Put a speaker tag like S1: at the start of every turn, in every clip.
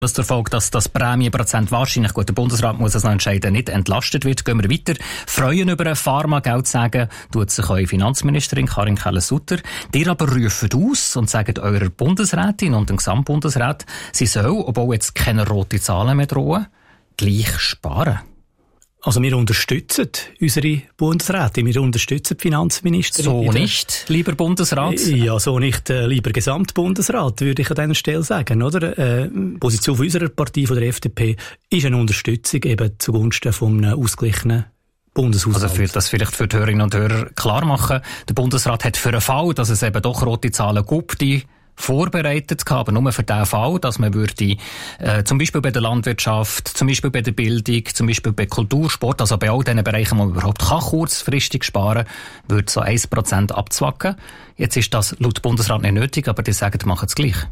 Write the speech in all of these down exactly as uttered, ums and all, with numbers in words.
S1: Das zur Folge, dass das Prämienprozent wahrscheinlich, gut, der Bundesrat muss es noch entscheiden, nicht entlastet wird. Gehen wir weiter. Freuen über ein Pharmageld sagen, tut sich eure Finanzministerin Karin Keller-Sutter. Ihr aber ruft aus und sagt eurer Bundesrätin und dem Gesamtbundesrat, sie soll, obwohl jetzt keine roten Zahlen mehr drohen, gleich sparen.
S2: Also wir unterstützen unsere Bundesräte, wir unterstützen die Finanzministerin.
S1: So nicht, lieber Bundesrat?
S2: Ja, so nicht, äh, lieber Gesamtbundesrat, würde ich an dieser Stelle sagen. Oder? Äh, die Position von unserer Partei, von der F D P, ist eine Unterstützung eben zugunsten von einem ausgeglichenen Bundeshaushalt.
S1: Also für das vielleicht für die Hörerinnen und Hörer klar machen, der Bundesrat hat für einen Fall, dass es eben doch rote Zahlen gibt, die vorbereitet gehabt, aber nur für den Fall, dass man würde, äh, zum Beispiel bei der Landwirtschaft, zum Beispiel bei der Bildung, zum Beispiel bei Kultur, Sport, also bei all diesen Bereichen, wo man überhaupt kann, kurzfristig sparen, würde so ein Prozent abzwacken. Jetzt ist das laut Bundesrat nicht nötig, aber die sagen, machen es gleich.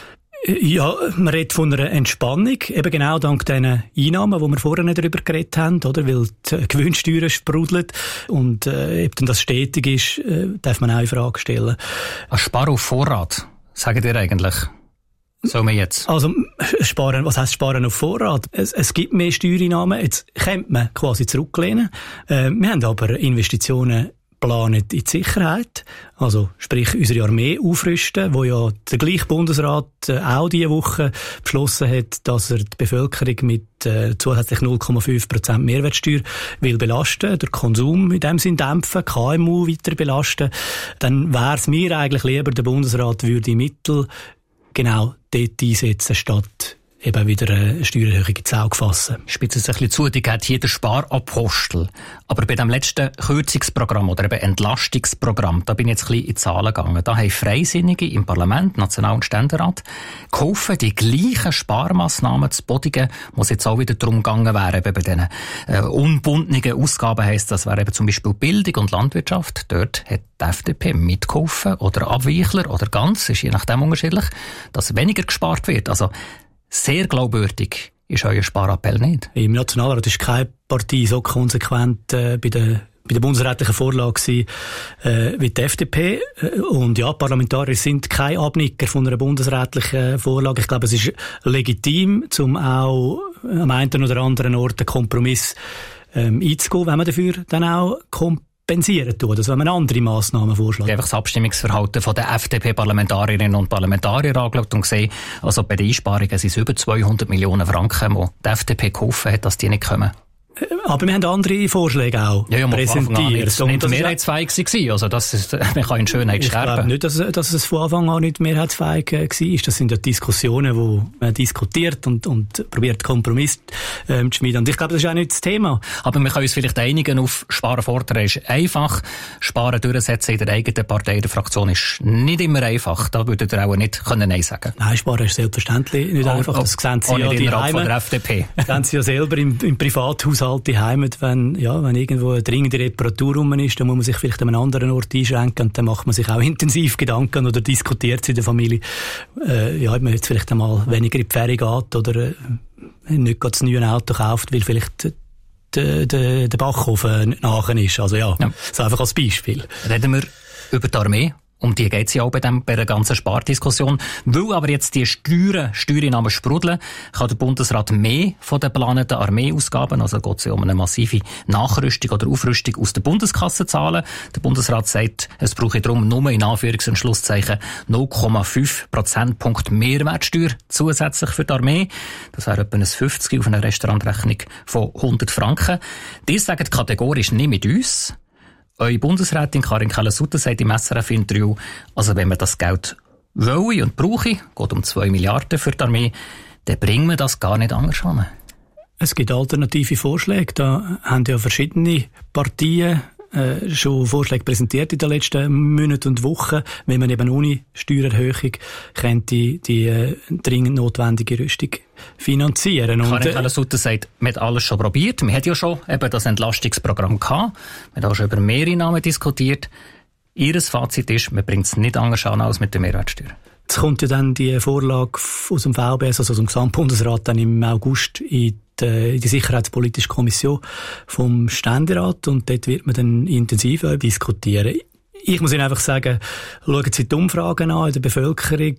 S2: Ja, man redet von einer Entspannung, eben genau dank diesen Einnahmen, die wir vorher nicht darüber geredet haben, oder? Weil die Gewinnsteuer sprudelt und äh, ob das stetig ist, äh, darf man auch in Frage stellen.
S1: Ein Spar auf Vorrat, sagt ihr eigentlich? Soll man jetzt?
S2: Also, sparen, was heisst sparen auf Vorrat? Es, es gibt mehr Steuereinnahmen, jetzt könnte man quasi zurücklehnen. Äh, wir haben aber Investitionen planen in die Sicherheit, also sprich unsere Armee aufrüsten, wo ja der gleiche Bundesrat äh, auch diese Woche beschlossen hat, dass er die Bevölkerung mit äh, zusätzlich null Komma fünf Prozent Mehrwertsteuer will belasten, der Konsum in dem Sinn dämpfen, K M U weiter belasten. Dann wäre es mir eigentlich lieber, der Bundesrat würde die Mittel genau dort einsetzen, statt eben wieder eine Steuererhöhung ins Auge fassen.
S1: Spitzt es ein bisschen zu, die geht hier der Sparapostel. Aber bei dem letzten Kürzungsprogramm oder eben Entlastungsprogramm, da bin ich jetzt ein bisschen in die Zahlen gegangen. Da haben Freisinnige im Parlament, National- und Ständerat, geholfen, die gleichen Sparmassnahmen zu bodigen, wo es jetzt auch wieder darum gegangen wäre, eben bei diesen äh, unbundenen Ausgaben heisst, das wäre eben zum Beispiel Bildung und Landwirtschaft. Dort hat die F D P mitgeholfen oder Abweichler oder ganz, ist je nachdem unterschiedlich, dass weniger gespart wird. Also sehr glaubwürdig ist euer Sparappell nicht.
S2: Im Nationalrat ist keine Partei so konsequent äh, bei der bei der bundesrätlichen Vorlage gewesen, äh, wie die F D P. Und ja, Parlamentarier sind keine Abnicker von einer bundesrätlichen Vorlage. Ich glaube, es ist legitim, um auch am einen oder anderen Ort einen Kompromiss ähm, einzugehen, wenn man dafür dann auch kompensieren tun, also wenn man andere Massnahmen vorschlägt.
S1: Ich habe einfach das Abstimmungsverhalten von der F D P-Parlamentarierinnen und Parlamentarier angeschaut und gesehen, also bei den Einsparungen sind es über zweihundert Millionen Franken, die die F D P geholfen hat, dass die nicht kommen.
S2: Aber wir haben andere Vorschläge auch
S1: ja, ja,
S2: präsentiert.
S1: Es war nicht mehrheitsfähig gewesen. Also das ist, man kann in Schönheit
S2: ich
S1: sterben.
S2: Ich glaube nicht, dass, dass es von Anfang an nicht mehrheitsfähig war. Das sind ja Diskussionen, wo man diskutiert und, und probiert Kompromiss ähm, zu schmieden. Und ich glaube, das ist auch nicht das Thema.
S1: Aber wir können uns vielleicht einigen auf Sparen fordern ist einfach. Sparen durchsetzen in der eigenen Partei, der Fraktion ist nicht immer einfach. Da würdet ihr auch nicht können Nein sagen.
S2: Nein, Sparen ist selbstverständlich nicht oh, einfach. Das sehen Sie ja die
S1: Heime. Von der F D P.
S2: Das sehen Sie ja selber im, im Privathaushalt die Heimat, wenn, ja, wenn irgendwo eine dringende Reparatur rum ist, dann muss man sich vielleicht an einem anderen Ort einschränken und dann macht man sich auch intensiv Gedanken oder diskutiert es in der Familie, äh, ja, ob man jetzt vielleicht einmal weniger in die Ferien geht oder äh, nicht das neue Auto kauft, weil vielleicht der, der, der Backofen nachher ist. Also ja, ja. So einfach als Beispiel.
S1: Reden wir über die Armee. Um die geht es ja auch bei, dem, bei der ganzen Spardiskussion. Weil aber jetzt die Steuern, Steuereinnahmen sprudeln, kann der Bundesrat mehr von den geplanten Armeeausgaben, also geht es ja um eine massive Nachrüstung oder Aufrüstung aus der Bundeskasse zahlen. Der Bundesrat sagt, es brauche darum nur in Anführungs- und Schlusszeichen null Komma fünf Prozentpunkt Mehrwertsteuer zusätzlich für die Armee. Das wäre etwa ein fünfzig auf einer Restaurantrechnung von hundert Franken. Die sagen kategorisch nicht mit uns. Eure Bundesrätin Karin Keller-Sutter sagt im S R F-Interview, also wenn man das Geld wolle und brauche, geht um zwei Milliarden für die Armee, dann bringen wir das gar nicht anders an.
S2: Es gibt alternative Vorschläge. Da haben ja verschiedene Parteien äh, schon Vorschläge präsentiert in den letzten Monaten und Wochen, wenn man eben ohne Steuererhöhung könnte die äh, dringend notwendige Rüstung finanzieren.
S1: Karin Keller-Sutter sagt, man hat alles schon probiert. Man hat ja schon eben das Entlastungsprogramm gehabt. Man hat auch schon über Mehreinnahmen diskutiert. Ihr Fazit ist, man bringt es nicht anders an als mit der Mehrwertsteuer.
S2: Jetzt kommt ja dann die Vorlage aus dem V B S, also aus dem Gesamtbundesrat, dann im August in die, in die Sicherheitspolitische Kommission vom Ständerat und dort wird man dann intensiv diskutieren. Ich muss Ihnen einfach sagen, schauen Sie die Umfragen an in der Bevölkerung.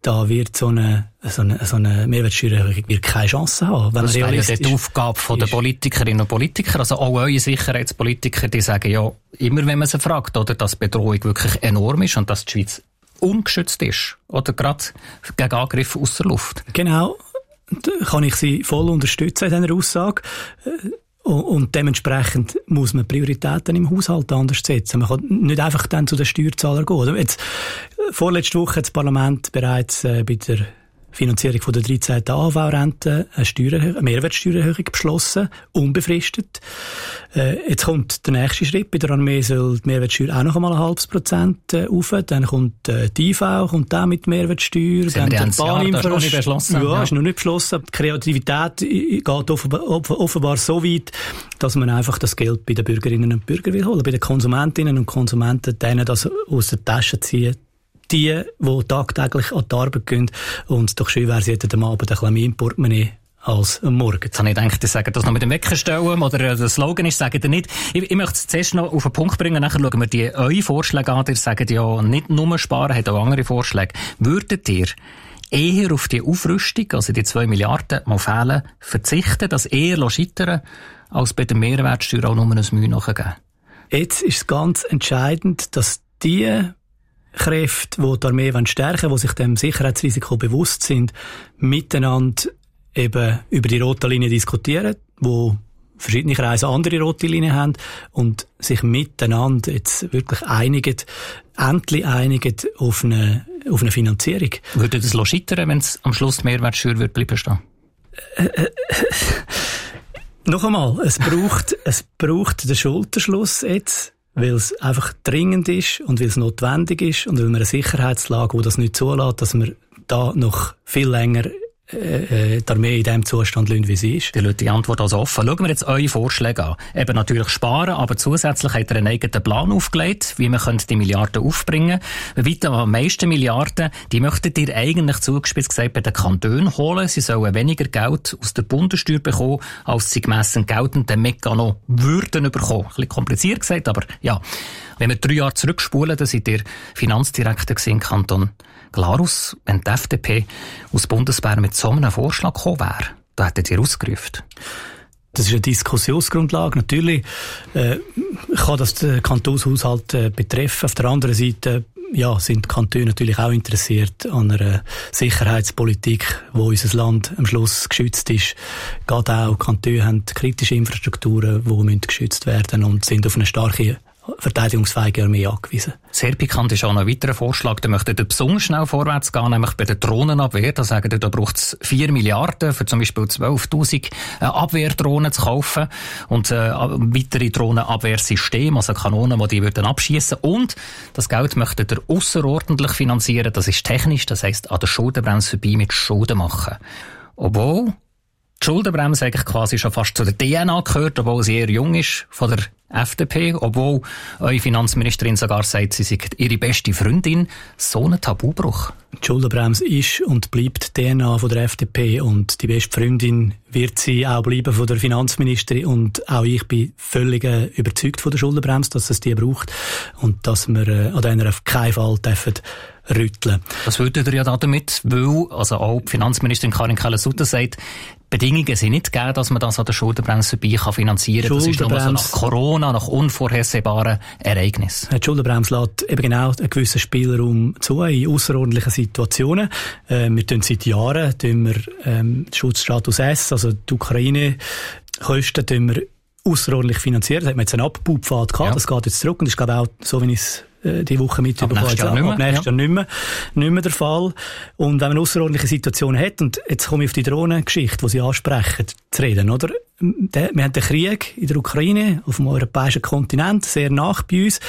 S2: da wird so eine, so eine, so eine Mehrwertsteuererhöhung wird keine Chance haben. Wenn
S1: das wäre ja die Aufgabe der Politikerinnen und Politiker. Also auch eure Sicherheitspolitiker, die sagen ja immer, wenn man sie fragt, oder, dass die Bedrohung wirklich enorm ist und dass die Schweiz ungeschützt ist. Oder gerade gegen Angriffe aus der Luft.
S2: Genau. Da kann ich Sie voll unterstützen in dieser Aussage. Und dementsprechend muss man Prioritäten im Haushalt anders setzen. Man kann nicht einfach dann zu den Steuerzahlern gehen. Jetzt, vorletzte Woche hat das Parlament bereits äh, bei der Finanzierung von der dreizehnten A H V-Rente eine, Steuererhöhung, eine Mehrwertsteuererhöhung beschlossen, unbefristet. Äh, jetzt kommt der nächste Schritt. Bei der Armee soll die Mehrwertsteuer auch noch einmal ein halbes Prozent äh, rauf. Dann kommt äh, die I V, kommt auch mit Mehrwertsteuer.
S1: Dann die Bahninfrastruktur. Das ist noch nicht beschlossen.
S2: Ja, ja, ist noch nicht beschlossen. Die Kreativität geht offenbar, offenbar so weit, dass man einfach das Geld bei den Bürgerinnen und Bürgern will holen. Bei den Konsumentinnen und Konsumenten, denen das aus der Tasche ziehen. Die, die tagtäglich an die Arbeit gehen. Und doch schön wäre, sie hätten am Abend ein bisschen mehr im Portemonnaie als am Morgen.
S1: Jetzt habe ich gedacht, ich sage das noch mit dem Wecker stellen, oder der Slogan ist, sagen ihr nicht. Ich, ich möchte es zuerst noch auf den Punkt bringen, nachher schauen wir die eure Vorschläge an. Ihr sagt ja nicht nur sparen, habt auch andere Vorschläge. Würdet ihr eher auf die Aufrüstung, also die zwei Milliarden, mal fehlen, verzichten, das eher scheitern, als bei der Mehrwertsteuer auch nur ein Mühe nachgeben?
S2: Jetzt ist es ganz entscheidend, dass die Kräfte, die die Armee stärken wollen, die sich dem Sicherheitsrisiko bewusst sind, miteinander eben über die rote Linie diskutieren, wo verschiedene Kreise andere rote Linien haben und sich miteinander jetzt wirklich einigen, endlich einigen auf eine, auf eine Finanzierung.
S1: Würde das scheitern, wenn es am Schluss die Mehrwertsteuer wird bleiben stehen?
S2: Äh, äh, noch einmal, es braucht, es braucht den Schulterschluss jetzt, weil es einfach dringend ist und weil es notwendig ist und weil wir eine Sicherheitslage, die das nicht zulässt, dass wir da noch viel länger äh, die Armee in dem Zustand lassen, wie sie ist.
S1: Die Leute die Antwort also offen. Schauen wir jetzt eure Vorschläge an. Eben natürlich sparen, aber zusätzlich habt ihr einen eigenen Plan aufgelegt, wie man die Milliarden aufbringen könnte. Weiter am meisten Milliarden, die möchtet ihr eigentlich zugespitzt gesagt bei den Kantonen holen. Sie sollen weniger Geld aus der Bundessteuer bekommen, als sie gemessen geltenden Mechanismus würden bekommen. Ein bisschen kompliziert gesagt, aber ja. Wenn wir drei Jahre zurückspulen, dann seid ihr Finanzdirektor im Kanton Glarus. Wenn die F D P aus Bundesbern mit so einem Vorschlag gekommen wäre, da hättet ihr ausgerufen.
S2: Das ist eine Diskussionsgrundlage. Natürlich äh, kann das den Kantonshaushalt äh, betreffen. Auf der anderen Seite ja, sind die Kantone natürlich auch interessiert an einer Sicherheitspolitik, wo unser Land am Schluss geschützt ist. Gerade auch Kantone haben kritische Infrastrukturen, die geschützt werden und sind auf eine starke verteidigungsfähige Armee angewiesen.
S1: Sehr pikant ist auch noch ein weiterer Vorschlag. Da möchte ihr besonders schnell vorwärts gehen, nämlich bei der Drohnenabwehr. Da sagen ihr, da braucht es vier Milliarden für zum Beispiel zwölftausend äh, Abwehrdrohnen zu kaufen und äh, weitere Drohnenabwehrsysteme, also Kanonen, die die würden abschießen. Und das Geld möchte ihr ausserordentlich finanzieren. Das ist technisch, das heisst an der Schuldenbremse vorbei mit Schulden machen. Obwohl die Schuldenbremse eigentlich quasi schon fast zu der D N A gehört, obwohl sie eher jung ist von der F D P, obwohl eure Finanzministerin sogar sagt, sie sei ihre beste Freundin. So ein Tabubruch.
S2: Die Schuldenbremse ist und bleibt die D N A von der F D P und die beste Freundin wird sie auch bleiben von der Finanzministerin und auch ich bin völlig äh, überzeugt von der Schuldenbremse, dass es die braucht und dass wir äh, an denen auf keinen Fall dürfen rütteln.
S1: Das würdet ihr ja damit, weil also auch die Finanzministerin Karin Keller-Sutter sagt, Bedingungen sind nicht gegeben, dass man das an der Schuldenbremse vorbei kann finanzieren kann. Das ist nur so nach Corona, nach unvorhersehbaren Ereignissen.
S2: Die Schuldenbremse lässt eben genau einen gewissen Spielraum zu in außerordentlichen Situationen. Äh, wir tun seit Jahren tun wir, ähm, Schutzstatus S, also die Ukraine-Kosten, tun wir außerordentlich finanzieren. Da hat man jetzt einen Abbaupfad gehabt, ja. Das geht jetzt zurück und das ist glaube ich auch, so wie ich es die Woche mitbekommen
S1: habe. Ab nächstes Jahr nicht mehr,
S2: nächstes Jahr nicht mehr, nicht mehr der Fall. Und wenn man außerordentliche Situationen hat, und jetzt komme ich auf die Drohnengeschichte, die Sie ansprechen, zu reden, oder? Wir haben den Krieg in der Ukraine, auf dem europäischen Kontinent, sehr nah bei uns.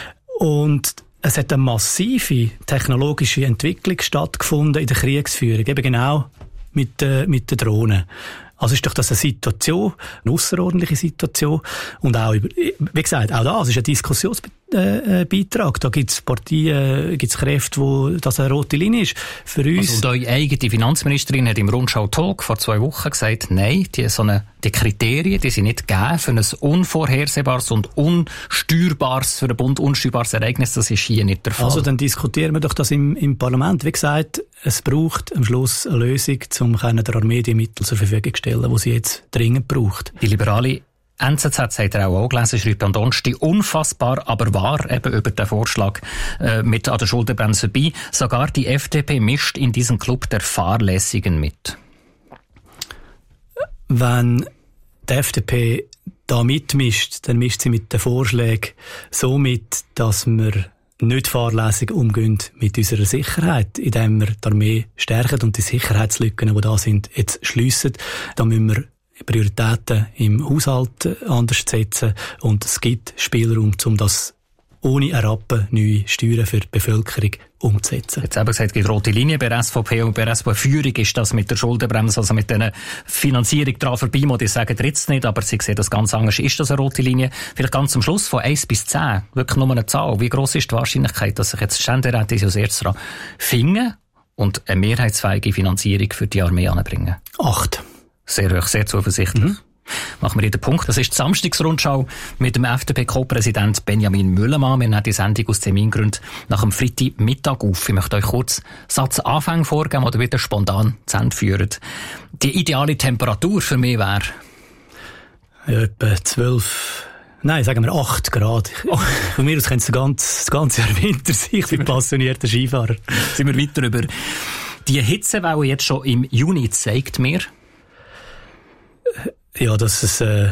S2: Und es hat eine massive technologische Entwicklung stattgefunden in der Kriegsführung, eben genau mit, äh, mit den Drohnen. Also ist doch das eine Situation, eine ausserordentliche Situation. Und auch, über, wie gesagt, auch das ist eine Diskussionsgrundlage. äh, äh, Beitrag. Da gibt es Partien, äh, gibt es Kräfte, wo das eine rote Linie ist. Für uns.
S1: Also, und eure eigene Finanzministerin hat im Rundschau-Talk vor zwei Wochen gesagt, nein, die, so eine, die Kriterien, die sind nicht gegeben für ein unvorhersehbares und unsteuerbares, für den Bund unsteuerbares Ereignis. Das ist hier nicht der Fall.
S2: Also, dann diskutieren wir doch das im, im Parlament. Wie gesagt, es braucht am Schluss eine Lösung, um der Armee die Mittel zur Verfügung zu stellen, die sie jetzt dringend braucht.
S1: Die liberale N Z Z hat er auch gelesen, schreibt am Donnerstag, unfassbar, aber wahr, eben über den Vorschlag äh, mit an der Schuldenbremse vorbei. Sogar die F D P mischt in diesen Club der Fahrlässigen mit.
S2: Wenn die F D P da mitmischt, dann mischt sie mit den Vorschlägen so mit, dass wir nicht fahrlässig umgehen mit unserer Sicherheit, indem wir die Armee stärken und die Sicherheitslücken, die da sind, jetzt schliessen. Da müssen wir Prioritäten im Haushalt anders setzen und es gibt Spielraum, um das ohne einen Rappen neue Steuern für die Bevölkerung umzusetzen.
S1: Jetzt eben gesagt, es gibt rote Linie bei der S V P und bei der S V P-Führung ist das mit der Schuldenbremse, also mit dieser Finanzierung dran vorbei, die sagen jetzt nicht, aber sie sehen das ganz anders. Ist das eine rote Linie? Vielleicht ganz zum Schluss von eins bis zehn, wirklich nur eine Zahl. Wie gross ist die Wahrscheinlichkeit, dass sich jetzt die Ständeräte als erstes daran finden und eine mehrheitsfähige Finanzierung für die Armee anbringen?
S2: Acht.
S1: Sehr hoch, sehr zuversichtlich. Mhm. Machen wir hier den Punkt. Das ist die Samstagsrundschau mit dem F D P-Co-Präsident Benjamin Müllermann. Wir nehmen die Sendung aus Termingründen nach dem Freitagmittag auf. Ich möchte euch kurz Satzanfang vorgeben oder wieder spontan zu Ende führen. Die ideale Temperatur für mich wäre?
S2: Ja, etwa zwölf, nein, sagen wir acht Grad. Oh. Von mir aus könnte es das ganze, das ganze Jahr Winter sein. Ich bin passionierter Skifahrer.
S1: Sind wir weiter über die Hitzewelle jetzt schon im Juni zeigt mir?
S2: Ja, dass es äh,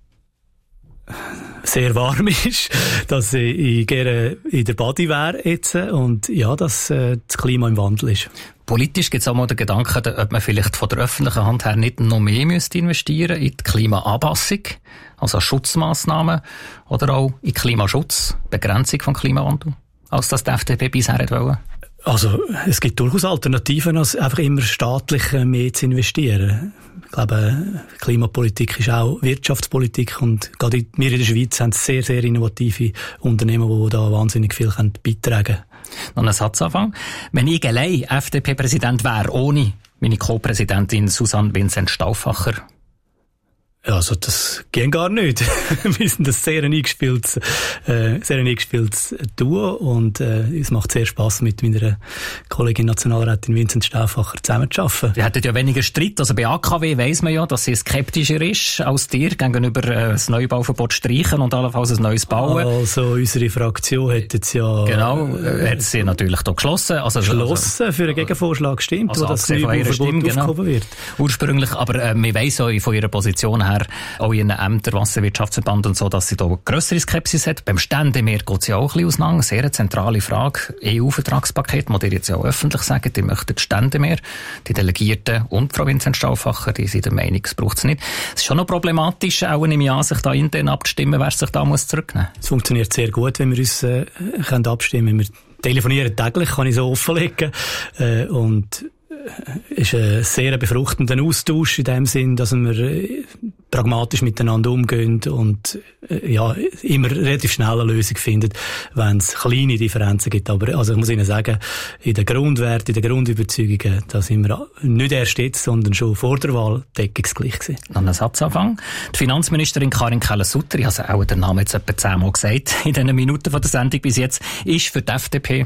S2: sehr warm ist, dass ich gerne in der Body wäre jetzt und ja, dass äh, das Klima im Wandel ist.
S1: Politisch gibt es auch mal den Gedanken, ob man vielleicht von der öffentlichen Hand her nicht noch mehr müsste investieren in die Klimaanpassung, also Schutzmaßnahmen oder auch in Klimaschutz, Begrenzung vom Klimawandel, als das die F D P bisher hat wollen.
S2: Also es gibt durchaus Alternativen, als einfach immer staatlich mehr zu investieren. Ich glaube, Klimapolitik ist auch Wirtschaftspolitik und gerade wir in der Schweiz haben sehr, sehr innovative Unternehmen, die da wahnsinnig viel beitragen können.
S1: Noch ein Satzanfang. Wenn ich allein F D P-Präsident wäre, ohne meine Co-Präsidentin Susanne Vincent Stauffacher,
S2: ja, also das geht gar nicht. Wir sind das sehr eingespieltes, äh, sehr eingespieltes Duo und äh, es macht sehr Spass, mit meiner Kollegin Nationalrätin Vincent Stauffacher zusammenzuarbeiten.
S1: Wir hatten ja weniger Streit. Also bei A K W weiss man ja, dass sie skeptischer ist als dir gegenüber äh, das Neubauverbot streichen und allenfalls ein neues bauen.
S2: Also unsere Fraktion hat jetzt ja...
S1: Genau, äh, hat sie natürlich da geschlossen. Also,
S2: geschlossen, also, für einen Gegenvorschlag gestimmt, also, wo das Neubauverbot
S1: genau.
S2: aufgehoben wird.
S1: Ursprünglich, aber äh, wir weiss ja von ihrer Position her, auch in einem Ämter, Wasserwirtschaftsverband und so, dass sie da grössere Skepsis hat. Beim Ständemeer geht es ja auch ein bisschen auseinander. Sehr eine zentrale Frage. E U-Vertragspaket, muss ihr jetzt ja auch öffentlich sagen, die möchten Ständemeer. Die Delegierten und Frau Vincent Stauffacher, die sind der Meinung, es braucht es nicht. Es ist schon noch problematisch, auch im Jahr sich da intern abzustimmen, wer sich da muss zurücknehmen muss.
S2: Es funktioniert sehr gut, wenn wir uns äh, können abstimmen können. Wir telefonieren täglich, kann ich so offenlegen. Äh, und ist ein sehr befruchtender Austausch in dem Sinn, dass wir pragmatisch miteinander umgehen und ja, immer relativ schnell eine Lösung finden, wenn es kleine Differenzen gibt. Aber also ich muss Ihnen sagen, in den Grundwerten, in den Grundüberzeugungen, da sind wir nicht erst jetzt, sondern schon vor der Wahl deckungsgleich gewesen.
S1: Noch ein Satzanfang. Die Finanzministerin Karin Keller-Sutter, ich habe auch den Namen jetzt etwa zehnmal gesagt, in den Minuten von der Sendung bis jetzt, ist für die F D P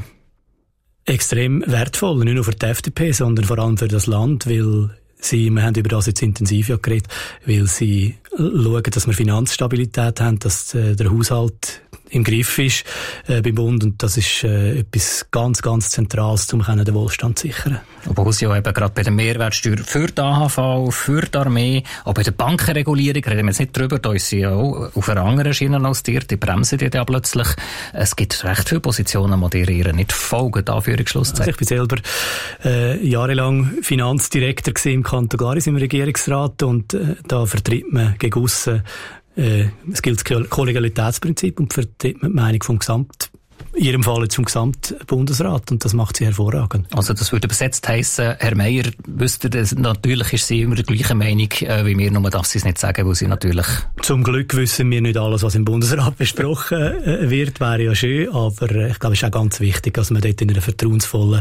S2: extrem wertvoll, nicht nur für die F D P, sondern vor allem für das Land, weil sie, wir haben über das jetzt intensiv ja geredet, weil sie schauen, dass wir Finanzstabilität haben, dass äh, der Haushalt im Griff ist äh, beim Bund und das ist äh, etwas ganz, ganz Zentrales, um den Wohlstand zu sichern.
S1: Obwohl sie ja eben gerade bei der Mehrwertsteuer für die A H V, für die Armee, auch bei der Bankenregulierung, reden wir jetzt nicht drüber, da ist sie ja auch auf einer anderen Schiene als dir, die bremsen die ja plötzlich. Es gibt recht viele Positionen, die dir ihr nicht folgen, Anführungsschlusszeichen.
S2: Also ich bin selber äh, jahrelang Finanzdirektor gewesen im Kanton Glaris im Regierungsrat und äh, da vertritt man gegen aussen, äh, es gilt das Kollegialitätsprinzip und vertritt man die Meinung vom Gesamt ihrem Fall jetzt vom Gesamtbundesrat, und das macht sie hervorragend.
S1: Also das würde übersetzt heissen, Herr Meier, wisst ihr, natürlich ist sie immer der gleichen Meinung äh, wie wir, nur darf sie es nicht sagen, weil sie natürlich...
S2: Zum Glück wissen wir nicht alles, was im Bundesrat besprochen äh, wird, wäre ja schön, aber äh, ich glaube, es ist auch ganz wichtig, dass man dort in einer vertrauensvollen,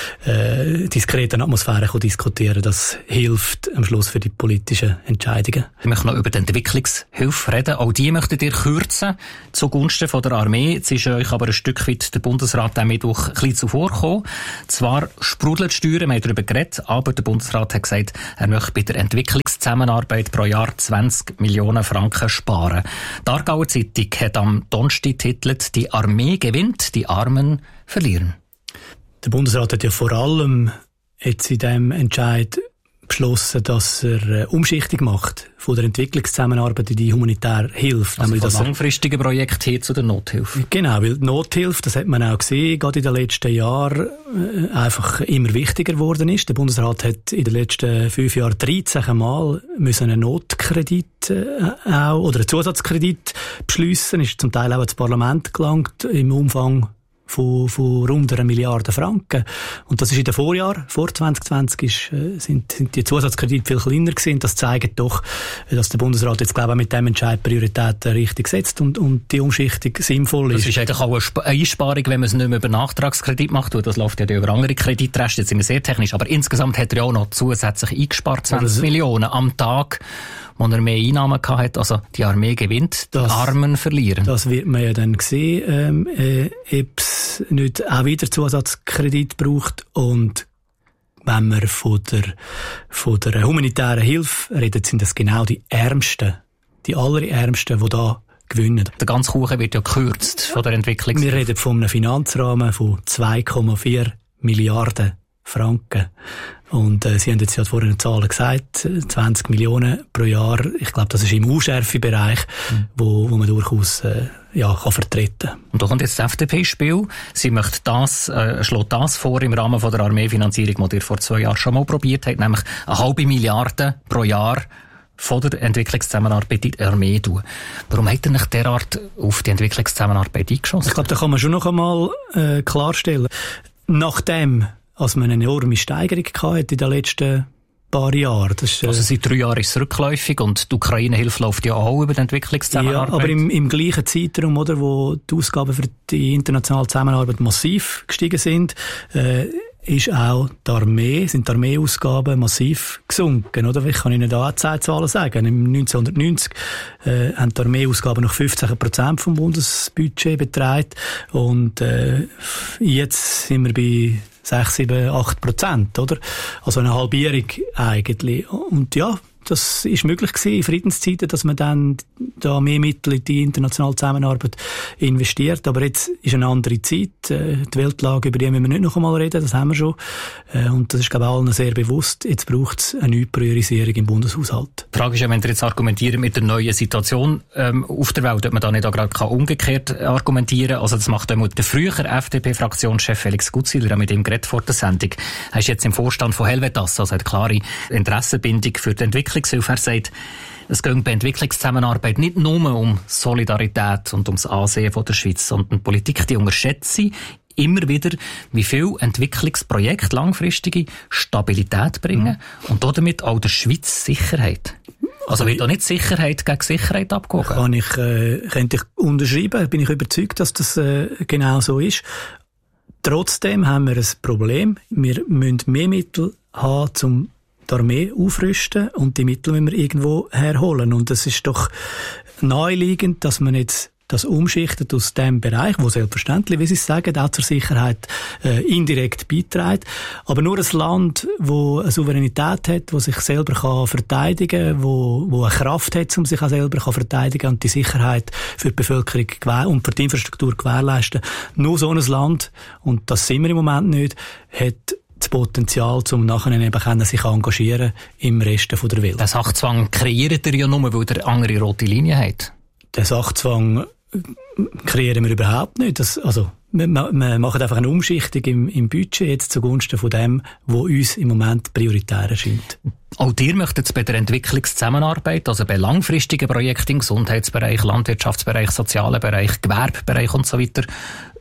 S2: äh, diskreten Atmosphäre kann diskutieren. Das hilft am Schluss für die politischen Entscheidungen.
S1: Ich möchte noch über die Entwicklungshilfe reden. Auch die möchtet ihr kürzen zugunsten von der Armee. Jetzt ist euch aber ein Stück weit der Bundesrat am Mittwoch ein bisschen zuvorgekommen. Zwar sprudelt die Steuern, wir haben darüber geredet, aber der Bundesrat hat gesagt, er möchte bei der Entwicklungszusammenarbeit pro Jahr zwanzig Millionen Franken sparen. Die Aargauer Zeitung hat am Donnerstag getitelt, die Armee gewinnt, die Armen verlieren.
S2: Der Bundesrat hat ja vor allem jetzt in diesem Entscheid beschlossen, dass er eine Umschichtung macht von der Entwicklungszusammenarbeit in die humanitäre Hilfe.
S1: Also von
S2: das
S1: langfristigen Projekt hin zu der Nothilfe.
S2: Genau, weil die Nothilfe, das hat man auch gesehen, gerade in den letzten Jahren äh, einfach immer wichtiger geworden ist. Der Bundesrat hat in den letzten fünf Jahren dreizehn Mal müssen einen Notkredit äh, auch, oder einen Zusatzkredit beschliessen, ist zum Teil auch ins Parlament gelangt, im Umfang von, von rund einer Milliarde Franken. Und das ist in den Vorjahren, vor zwanzig zwanzig, ist, äh, sind, sind die Zusatzkredite viel kleiner gewesen. Das zeigt doch, dass der Bundesrat jetzt, glaube ich, mit dem Entscheid Prioritäten richtig setzt und, und die Umschichtung sinnvoll ist.
S1: Das ist eigentlich auch eine Sp- Einsparung, wenn man es nicht mehr über Nachtragskredit macht, weil das läuft ja über andere Kreditreste, jetzt sind wir sehr technisch, aber insgesamt hat er ja auch noch zusätzlich eingespart, zwanzig also, Millionen am Tag, wo er mehr Einnahmen gehabt hat. Also die Armee gewinnt, die das, Armen verlieren. Das wird man ja dann sehen, ähm, äh, ob es nicht auch wieder Zusatzkredit braucht. Und wenn wir von der, von der humanitären Hilfe reden, sind das genau die Ärmsten, die allerärmsten, die da gewinnen. Der ganze Kuchen wird ja gekürzt von der Entwicklung. Wir reden von einem Finanzrahmen von zwei Komma vier Milliarden Franken. Und äh, Sie haben jetzt ja vorhin eine Zahl gesagt, zwanzig Millionen pro Jahr. Ich glaube, das ist im Unschärfe-Bereich, mhm. wo, wo man durchaus äh, ja, kann vertreten. Und da kommt jetzt das F D P ins Spiel. Sie möchte das, äh, schlägt das vor im Rahmen von der Armeefinanzierung, die ihr vor zwei Jahren schon mal probiert habt, nämlich eine halbe Milliarde pro Jahr von der Entwicklungszusammenarbeit in die Armee tun. Warum hat er nicht derart auf die Entwicklungszusammenarbeit eingeschossen? Ich glaube, da kann man schon noch einmal äh, klarstellen. Nachdem als man eine enorme Steigerung hatte in den letzten paar Jahren. Das ist, äh also seit drei Jahren ist es rückläufig und die Ukraine-Hilfe läuft ja auch über die Entwicklungszusammenarbeit. Ja, aber im, im gleichen Zeitraum, oder, wo die Ausgaben für die internationale Zusammenarbeit massiv gestiegen sind, äh, ist auch die Armee, sind die Armeeausgaben massiv gesunken, oder? Ich kann Ihnen da auch Zahlen sagen. Im neunzehnhundertneunzig äh, haben die Armeeausgaben noch fünfzehn Prozent vom Bundesbudget betragen und äh, jetzt sind wir bei sechs, sieben, acht Prozent, oder? Also eine Halbierung eigentlich. Und ja, das ist möglich gewesen in Friedenszeiten, dass man dann da mehr Mittel in die internationale Zusammenarbeit investiert. Aber jetzt ist eine andere Zeit. Die Weltlage, über die müssen wir nicht noch einmal reden, das haben wir schon. Und das ist, glaube ich, allen sehr bewusst. Jetzt braucht es eine neue Priorisierung im Bundeshaushalt. Die Frage ist ja, wenn ihr jetzt argumentieren mit der neuen Situation ähm, auf der Welt, ob man da nicht auch gerade umgekehrt argumentieren kann. Also das macht der frühere F D P-Fraktionschef Felix Gutzwiller, der mit ihm geredet vor der Sendung. Er ist jetzt im Vorstand von Helvetas, also hat klare Interessenbindung für die Entwicklung. Er sagt, es geht bei Entwicklungszusammenarbeit nicht nur um Solidarität und ums Ansehen von der Schweiz, sondern die Politik, die unterschätzt immer wieder, wie viel Entwicklungsprojekte langfristige Stabilität bringen mhm. und damit auch der Schweiz Sicherheit. Also wird da nicht Sicherheit gegen Sicherheit abgewogen? Kann ich, äh, könnte ich unterschreiben, bin ich überzeugt, dass das äh, genau so ist. Trotzdem haben wir ein Problem. Wir müssen mehr Mittel haben, um die Armee aufrüsten und die Mittel müssen wir irgendwo herholen. Und es ist doch naheliegend, dass man jetzt das umschichtet aus dem Bereich, wo selbstverständlich, wie Sie sagen, auch zur Sicherheit äh, indirekt beiträgt. Aber nur ein Land, wo eine Souveränität hat, wo sich selber kann verteidigen, wo, wo eine Kraft hat, um sich auch selber kann verteidigen und die Sicherheit für die Bevölkerung gewähr- und für die Infrastruktur gewährleisten. Nur so ein Land, und das sind wir im Moment nicht, hat das Potenzial, um nachher eben können, sich engagieren im Rest der Welt. Den Sachzwang kreiert er ja nur, weil er andere rote Linien hat. Den Sachzwang kreieren wir überhaupt nicht. Das, also, wir, wir machen einfach eine Umschichtung im, im Budget jetzt zugunsten von dem, was uns im Moment prioritär erscheint. Auch ihr möchtet bei der Entwicklungszusammenarbeit, also bei langfristigen Projekten im Gesundheitsbereich, Landwirtschaftsbereich, sozialen Bereich, Gewerbebereich und so weiter,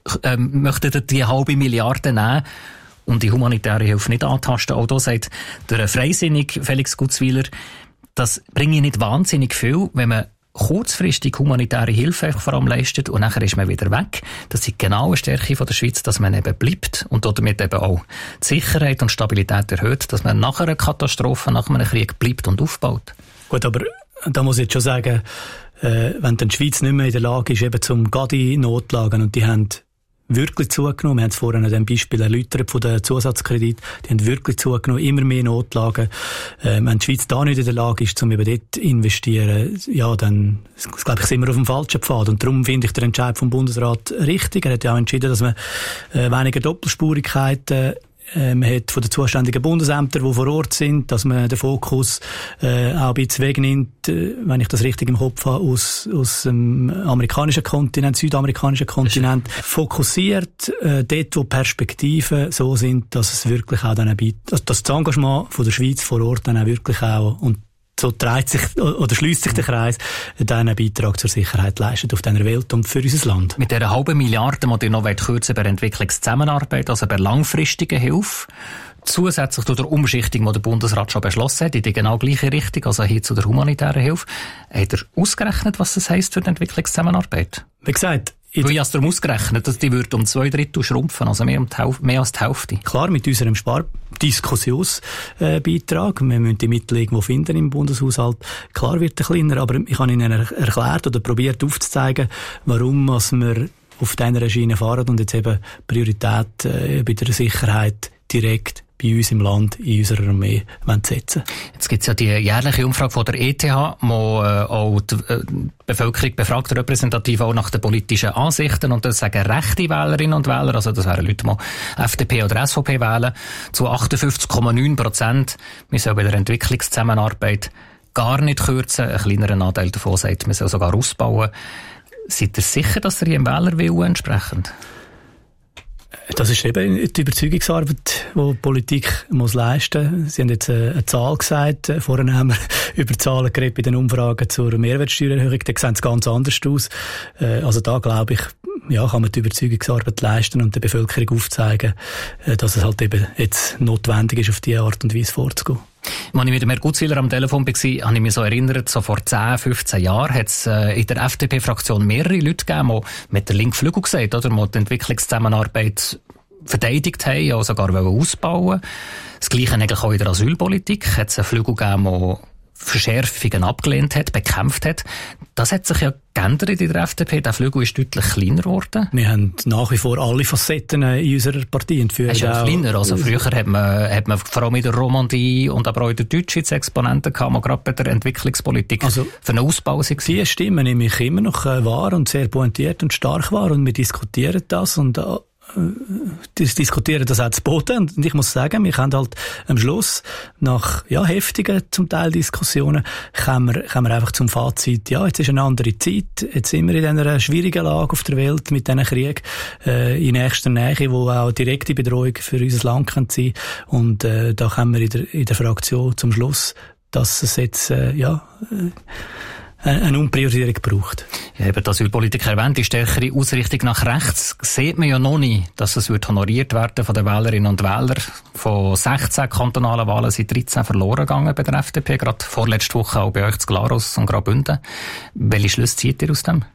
S1: ähm, möchten die halbe Milliarde nehmen und die humanitäre Hilfe nicht antasten. Auch da sagt der Freisinnig Felix Gutzwiller, das bringe nicht wahnsinnig viel, wenn man kurzfristig humanitäre Hilfe vor allem leistet und nachher ist man wieder weg. Das ist genau eine Stärke von der Schweiz, dass man eben bleibt und damit eben auch die Sicherheit und Stabilität erhöht, dass man nach einer Katastrophe, nach einem Krieg bleibt und aufbaut.
S2: Gut, aber da muss ich jetzt schon sagen, äh, wenn dann die Schweiz nicht mehr in der Lage ist, eben zum Gadi-Notlagen, und die haben wirklich zugenommen. Wir haben es vorhin an dem Beispiel erläutert von den Zusatzkredit. Die haben wirklich zugenommen, immer mehr Notlagen. Ähm, wenn die Schweiz da nicht in der Lage ist, um eben dort zu investieren, ja, dann, glaube ich, sind wir auf dem falschen Pfad. Und darum finde ich den Entscheid vom Bundesrat richtig. Er hat ja auch entschieden, dass man äh, weniger Doppelspurigkeiten äh, man hat von den zuständigen Bundesämtern, die vor Ort sind, dass man den Fokus äh, auch ein bisschen wegnimmt, äh, wenn ich das richtig im Kopf habe, aus, aus dem amerikanischen Kontinent, südamerikanischen Kontinent, fokussiert äh, dort, wo Perspektiven so sind, dass es wirklich auch dann ein Be- dass das Engagement von der Schweiz vor Ort dann auch wirklich auch, und so dreht sich oder schließt sich der Kreis, dann einen Beitrag zur Sicherheit leistet auf dieser Welt und für unser Land.
S1: Mit dieser halben Milliarde, die ihr noch kürzen bei der Entwicklungszusammenarbeit, also bei langfristiger Hilfe, zusätzlich zu der Umschichtung, die der Bundesrat schon beschlossen hat, in die genau gleiche Richtung, also hin zu der humanitären Hilfe, hat er ausgerechnet, was das heisst für die Entwicklungszusammenarbeit?
S2: Wie gesagt,
S1: Du hast darum ausgerechnet, dass die würde um zwei Drittel schrumpfen, also mehr, um die Hälfte, mehr als die Hälfte.
S2: Klar, mit unserem Spardiskussionsbeitrag. Wir müssen die Mittel irgendwo finden im Bundeshaushalt. Klar wird er kleiner, aber ich habe Ihnen er- erklärt oder probiert aufzuzeigen, warum was wir auf dieser Schiene fahren und jetzt eben Priorität äh, bei der Sicherheit direkt bei uns im Land, in unserer Armee setzen.
S1: Jetzt gibt es ja die jährliche Umfrage von der E T H, wo äh, auch die äh, Bevölkerung befragt, repräsentativ auch nach den politischen Ansichten, und das sagen rechte Wählerinnen und Wähler, also das wären Leute, die F D P oder S V P wählen, zu achtundfünfzig Komma neun Prozent. Wir sollen bei der Entwicklungszusammenarbeit gar nicht kürzen, ein kleinerer Anteil davon sagt, wir sollen sogar ausbauen. Seid ihr sicher, dass ihr Ihrem Wählerwillen entsprechend?
S2: Das ist eben die Überzeugungsarbeit, die die Politik muss leisten muss. Sie haben jetzt eine Zahl gesagt. Vorhin haben wir über Zahlen geredet bei den Umfragen zur Mehrwertsteuererhöhung. Da sehen es ganz anders aus. Also da, glaube ich, ja, kann man die Überzeugungsarbeit leisten und der Bevölkerung aufzeigen, dass es halt eben jetzt notwendig ist, auf diese Art und Weise vorzugehen.
S1: Als ich mit dem Herrn Gutzwiller am Telefon war, habe ich mich so erinnert, so vor zehn, fünfzehn Jahren hat es äh, in der F D P-Fraktion mehrere Leute gegeben, die mit der linken Flügel gesagt, oder, die die Entwicklungszusammenarbeit verteidigt haben, ja, sogar ausbauen. Das Gleiche eigentlich auch in der Asylpolitik. Hat es einen Flügel gegeben, der Verschärfungen abgelehnt hat, bekämpft hat. Das hat sich ja geändert in der F D P. Der Flügel ist deutlich kleiner geworden.
S2: Wir haben nach wie vor alle Facetten in unserer Partei entführt.
S1: Es ist ja kleiner. Also früher hat man, hat man vor allem in der Romandie und aber auch in der Deutschschweiz Exponenten gehabt, die gerade bei der Entwicklungspolitik also, für einen Ausbau sind.
S2: Die Stimmen nehme ich immer noch wahr und sehr pointiert und stark wahr, und wir diskutieren das und Das diskutieren das auch zu Boden. Und ich muss sagen, wir können halt am Schluss, nach ja, heftigen zum Teil Diskussionen, kommen wir, kommen wir einfach zum Fazit, ja, jetzt ist eine andere Zeit, jetzt sind wir in einer schwierigen Lage auf der Welt mit diesen Krieg äh, in nächster Nähe, wo auch direkte Bedrohung für unser Land kann sein. Und äh, da kommen wir in der, in der Fraktion zum Schluss, dass es jetzt äh, ja äh, eine Umpriorisierung braucht.
S1: Ja, eben, das Asylpolitik erwähnt, die stärkere Ausrichtung nach rechts sieht man ja noch nicht, dass es wird honoriert werden von den Wählerinnen und Wählern. Von sechzehn kantonalen Wahlen sind dreizehn verloren gegangen bei der F D P, gerade vorletzte Woche auch bei euch zu Glarus und Graubünden. Welche Schlüsse zieht ihr aus dem?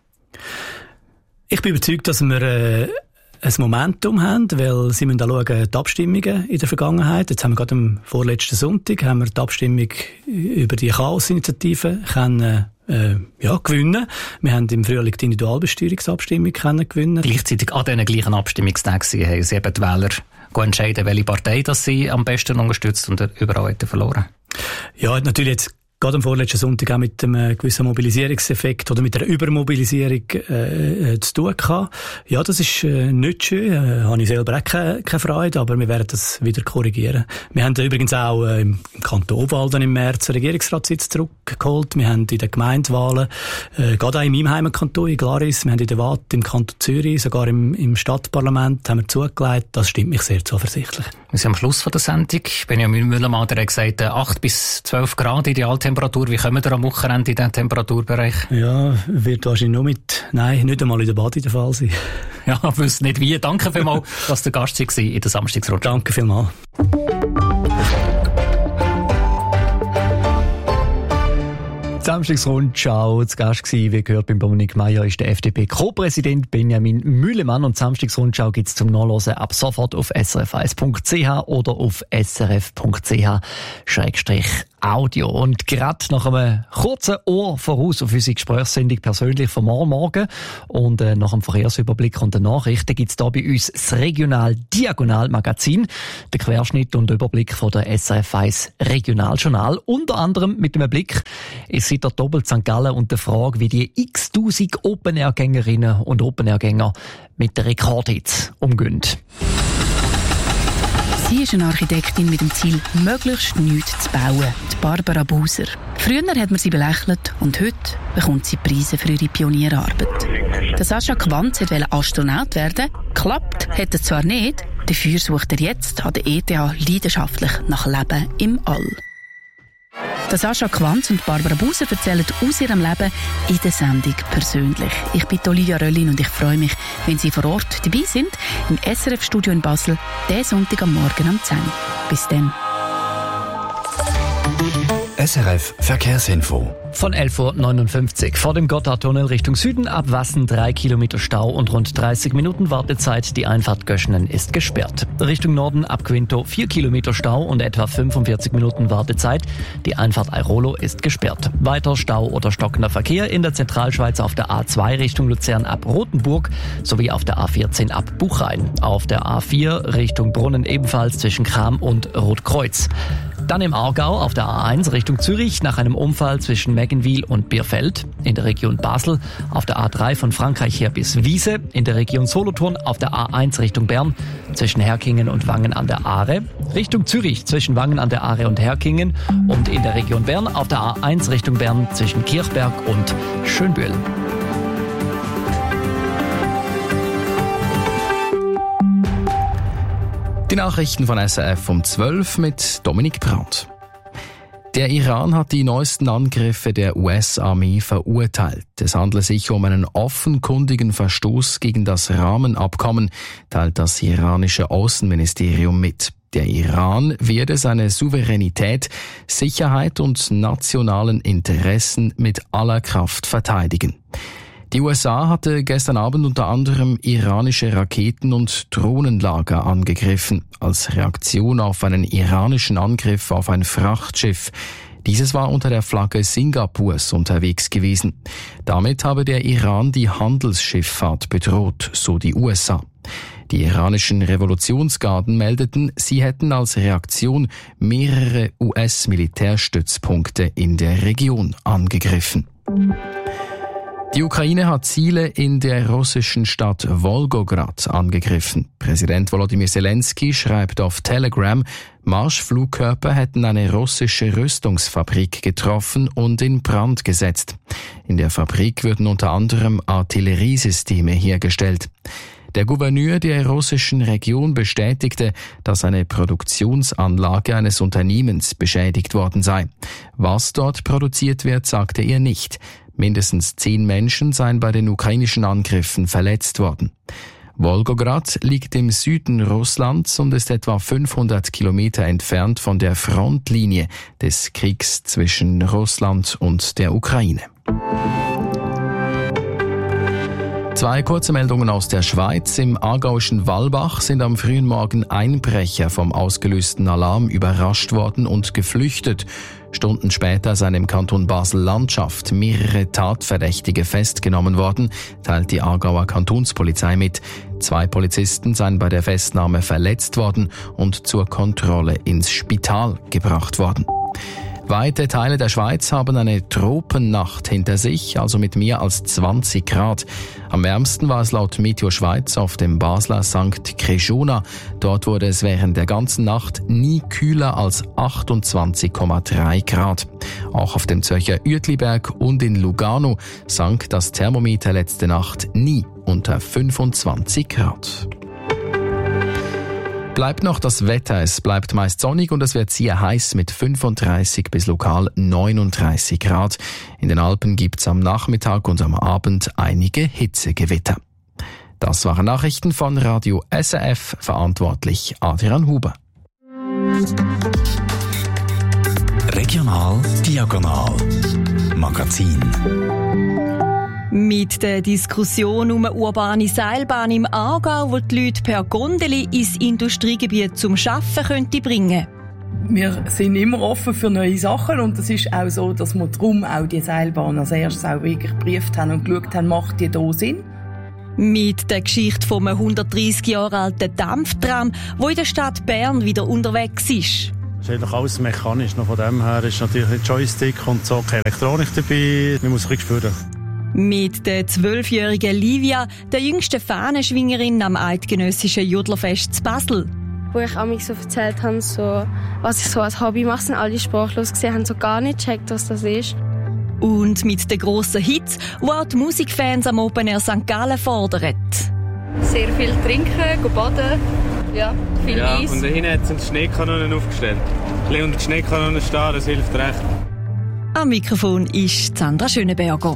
S2: Ich bin überzeugt, dass wir äh, ein Momentum haben, weil Sie müssen auch schauen, die Abstimmungen in der Vergangenheit. Jetzt haben wir gerade am vorletzten Sonntag haben wir die Abstimmung über die Chaos-Initiative können Äh, ja, gewinnen. Wir haben im Frühling die Individualbesteuerungsabstimmung können gewinnen.
S1: Gleichzeitig an diesen gleichen Abstimmungstagen haben sie eben die Wähler entscheiden, welche Partei das sie am besten unterstützt und überall hätten verloren.
S2: Ja, natürlich jetzt gerade am vorletzten Sonntag auch mit einem gewissen Mobilisierungseffekt oder mit einer Übermobilisierung äh, äh, zu tun gehabt. Ja, das ist äh, nicht schön. Äh, habe ich selber auch keine, keine Freude, aber wir werden das wieder korrigieren. Wir haben übrigens auch äh, im Kanton Obwalden im März einen Regierungsratssitz zurückgeholt. Wir haben in den Gemeindewahlen, äh, gerade auch in meinem Heimatkanton, in Glaris, wir haben in der Watt im Kanton Zürich, sogar im, im Stadtparlament haben wir zugelegt. Das stimmt mich sehr zuversichtlich.
S1: Wir sind am Schluss von der Sendung. Benjamin Müller-Mann hat gesagt, acht bis zwölf Grad Idealtemperatur. Wie kommen wir am Wochenende in diesen Temperaturbereich?
S2: Ja, wird wahrscheinlich nur mit, nein, nicht einmal in der Bade der Fall sein.
S1: Ja, ich wüsste nicht wie. Danke vielmals, dass der Gast war in der Samstagsrundschau.
S2: Danke vielmals. Samstagsrundschau, zu Gast gewesen, wie gehört, beim Dominik Meier ist der F D P-Co-Präsident Benjamin Mühlemann, und Samstagsrundschau gibt's zum Nachlesen ab sofort auf s r f eins punkt c h oder auf s r f punkt c h Schrägstrich Audio. Und gerade nach einem kurzen Ohr voraus auf unsere Gesprächssendung persönlich vom Morgen und äh, nach dem Verkehrsüberblick und den Nachrichten gibt's da bei uns das Regional-Diagonal-Magazin, der Querschnitt und Überblick von der S R F eins Regionaljournal, unter anderem mit einem Blick ins der Doppel Sankt Gallen und der Frage, wie die x-tausend Open-Air-Gängerinnen und Open-Air-Gänger mit den Rekordhits umgehen.
S3: Sie ist eine Architektin mit dem Ziel, möglichst nichts zu bauen, die Barbara Buser. Früher hat man sie belächelt und heute bekommt sie Preise für ihre Pionierarbeit. Der Sascha Quanz wollte Astronaut werden, klappt hat er zwar nicht, dafür sucht er jetzt an der E T H leidenschaftlich nach Leben im All. Der Sascha Quanz und Barbara Buser erzählen aus ihrem Leben in der Sendung persönlich. Ich bin Olivia Röllin und ich freue mich, wenn Sie vor Ort dabei sind, im S R F-Studio in Basel, diesen Sonntag am Morgen um zehn Uhr. Bis dann.
S4: S R F Verkehrsinfo.
S2: Von elf Uhr neunundfünfzig. Vor dem Gotthardtunnel Richtung Süden ab Wassen drei Kilometer Stau und rund dreißig Minuten Wartezeit. Die Einfahrt Göschenen ist gesperrt. Richtung Norden ab Quinto vier Kilometer Stau und etwa fünfundvierzig Minuten Wartezeit. Die Einfahrt Airolo ist gesperrt. Weiter Stau oder stockender Verkehr in der Zentralschweiz auf der A zwei Richtung Luzern ab Rothenburg sowie auf der A vierzehn ab Buchrain. Auf der A vier Richtung Brunnen ebenfalls zwischen Cham und Rotkreuz. Dann im Aargau auf der A eins Richtung Zürich nach einem Unfall zwischen Meggenwil und Bierfeld. In der Region Basel auf der A drei von Frankreich her bis Wiese. In der Region Solothurn auf der A eins Richtung Bern zwischen Herkingen und Wangen an der Aare. Richtung Zürich zwischen Wangen an der Aare und Herkingen. Und in der Region Bern auf der A eins Richtung Bern zwischen Kirchberg und Schönbühl.
S4: Die Nachrichten von S R F um zwölf mit Dominik Brandt. Der Iran hat die neuesten Angriffe der U S-Armee verurteilt. Es handelt sich um einen offenkundigen Verstoß gegen das Rahmenabkommen, teilt das iranische Außenministerium mit. Der Iran werde seine Souveränität, Sicherheit und nationalen Interessen mit aller Kraft verteidigen. Die U S A hatte gestern Abend unter anderem iranische Raketen- und Drohnenlager angegriffen, als Reaktion auf einen iranischen Angriff auf ein Frachtschiff. Dieses war unter der Flagge Singapurs unterwegs gewesen. Damit habe der Iran die Handelsschifffahrt bedroht, so die U S A. Die iranischen Revolutionsgarden meldeten, sie hätten als Reaktion mehrere U S-Militärstützpunkte in der Region angegriffen. Die Ukraine hat Ziele in der russischen Stadt Wolgograd angegriffen. Präsident Volodymyr Zelensky schreibt auf Telegram, Marschflugkörper hätten eine russische Rüstungsfabrik getroffen und in Brand gesetzt. In der Fabrik würden unter anderem Artilleriesysteme hergestellt. Der Gouverneur der russischen Region bestätigte, dass eine Produktionsanlage eines Unternehmens beschädigt worden sei. Was dort produziert wird, sagte er nicht. Mindestens zehn Menschen seien bei den ukrainischen Angriffen verletzt worden. Wolgograd liegt im Süden Russlands und ist etwa fünfhundert Kilometer entfernt von der Frontlinie des Kriegs zwischen Russland und der Ukraine. Zwei kurze Meldungen aus der Schweiz. Im aargauischen Wallbach sind am frühen Morgen Einbrecher vom ausgelösten Alarm überrascht worden und geflüchtet. Stunden später seien im Kanton Basel-Landschaft mehrere Tatverdächtige festgenommen worden, teilt die Aargauer Kantonspolizei mit. Zwei Polizisten seien bei der Festnahme verletzt worden und zur Kontrolle ins Spital gebracht worden. Weite Teile der Schweiz haben eine Tropennacht hinter sich, also mit mehr als zwanzig Grad. Am wärmsten war es laut Meteo Schweiz auf dem Basler Sankt Crejona. Dort wurde es während der ganzen Nacht nie kühler als achtundzwanzig Komma drei Grad. Auch auf dem Zürcher Uetliberg und in Lugano sank das Thermometer letzte Nacht nie unter fünfundzwanzig Grad. Bleibt noch das Wetter. Es bleibt meist sonnig und es wird sehr heiß mit fünfunddreißig bis lokal neununddreißig Grad. In den Alpen gibt's am Nachmittag und am Abend einige Hitzegewitter. Das waren Nachrichten von Radio S R F, verantwortlich Adrian Huber.
S5: Regional Diagonal Magazin.
S6: Mit der Diskussion um eine urbane Seilbahn im Aargau, die die Leute per Gondeli ins Industriegebiet zum Arbeiten könnte bringen.
S7: Wir sind immer offen für neue Sachen und es ist auch so, dass wir darum auch die Seilbahn als erstes auch wirklich geprüft haben und geschaut haben, macht die da Sinn?
S6: Mit der Geschichte vom hundertdreissig Jahre alten Dampftram, wo in der Stadt Bern wieder unterwegs ist.
S8: Es ist eigentlich alles mechanisch. Noch von dem her ist natürlich ein Joystick und so keine Elektronik dabei. Man muss ein bisschen spüren.
S6: Mit der zwölfjährigen Livia, der jüngsten Fahnenschwingerin am eidgenössischen Jodlerfest zu Basel.
S9: Wo ich mich so erzählt habe, so, was ich so als Hobby mache, sind alle sprachlos gesehen, haben so gar nicht gecheckt, was das ist.
S6: Und mit den grossen Hits, die auch die Musikfans am Open Air Sankt Gallen fordern.
S10: Sehr viel trinken, baden, ja, viel
S11: ja,
S10: Eis.
S11: Und da hinten hat es Schneekanonen aufgestellt. Ein bisschen unter die Schneekanonen stehen, das hilft recht.
S6: Am Mikrofon ist Sandra Schöneberger.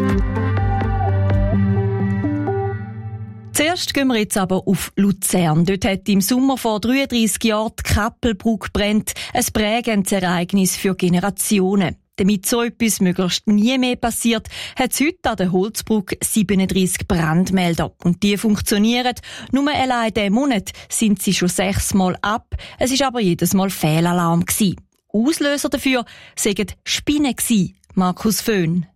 S6: Zuerst gehen wir jetzt aber auf Luzern. Dort hat im Sommer vor dreiunddreissig Jahren die Kappelbrücke gebrannt. Ein prägendes Ereignis für Generationen. Damit so etwas möglichst nie mehr passiert, hat es heute an der Holzbrücke siebenunddreissig Brandmelder. Und die funktionieren. Nur allein diesen Monat sind sie schon sechsmal ab. Es war aber jedes Mal Fehlalarm gewesen. Auslöser dafür sagen Spinnen gewesen. Markus Föhn.